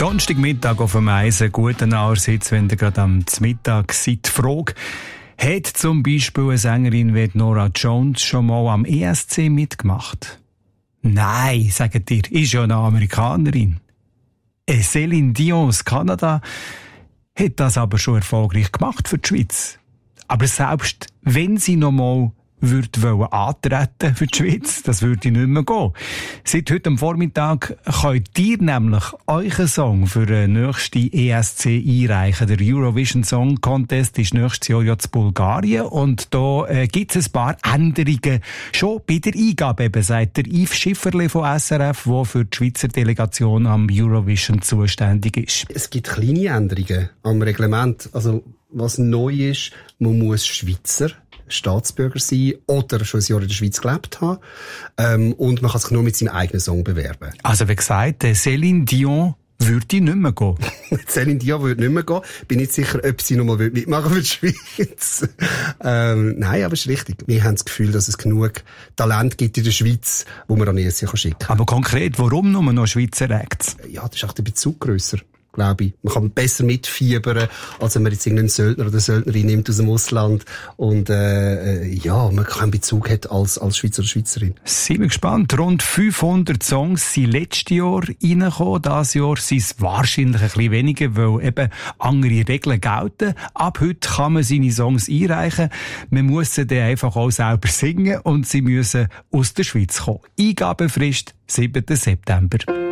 Donnerstagmittag auf dem Eisen, guten Ahrsitz, wenn ihr gerade am Mittag seid. Die Frage, hat zum Beispiel eine Sängerin wie Norah Jones schon mal am ESC mitgemacht? Nein, sagt ihr, ist ja eine Amerikanerin. Céline Dion aus Kanada hat das aber schon erfolgreich gemacht für die Schweiz. Aber selbst wenn sie noch mal antreten für die Schweiz, das würde nicht mehr gehen. Seit heute am Vormittag könnt ihr nämlich euren Song für den nächsten ESC einreichen. Der Eurovision Song Contest ist nächstes Jahr ja zu Bulgarien und da gibt es ein paar Änderungen schon bei der Eingabe, eben, sagt der Yves Schifferle von SRF, der für die Schweizer Delegation am Eurovision zuständig ist. Es gibt kleine Änderungen am Reglement. Also, was neu ist, man muss Schweizer Staatsbürger sein oder schon ein Jahr in der Schweiz gelebt haben. Und man kann sich nur mit seinem eigenen Song bewerben. Also wie gesagt, Céline Dion würde nicht mehr gehen. Céline Dion würde nicht mehr gehen. Bin nicht sicher, ob sie noch mal mitmachen für die Schweiz. Nein, aber es ist richtig. Wir haben das Gefühl, dass es genug Talent gibt in der Schweiz, wo man an ESC schicken kann. Aber konkret, warum nur noch Schweizer Acts? Ja, das ist auch der Bezug grösser, glaube ich. Man kann besser mitfiebern, als wenn man jetzt irgendeinen Söldner oder Söldnerin nimmt aus dem Ausland und ja, man keinen Bezug hat als Schweizer oder Schweizerin. Sind wir gespannt. Rund 500 Songs sind letztes Jahr reingekommen. Dieses Jahr sind es wahrscheinlich ein bisschen weniger, weil eben andere Regeln gelten. Ab heute kann man seine Songs einreichen. Man muss sie dann einfach auch selber singen und sie müssen aus der Schweiz kommen. Eingabefrist 7. September.